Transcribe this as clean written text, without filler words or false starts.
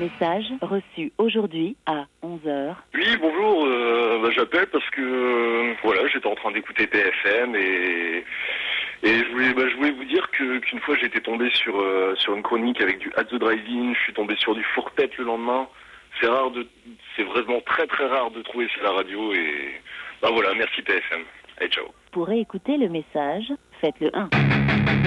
Message reçu aujourd'hui à 11 heures. Oui, bonjour, j'appelle parce que voilà, j'étais en train d'écouter TFM et je voulais vous dire qu'une fois j'étais tombé sur une chronique avec du At the Drive-In, je suis tombé sur du four-tête le lendemain. C'est vraiment très très rare de trouver ça à la radio et voilà, merci TFM. Allez, ciao. Pour écouter le message, faites le 1.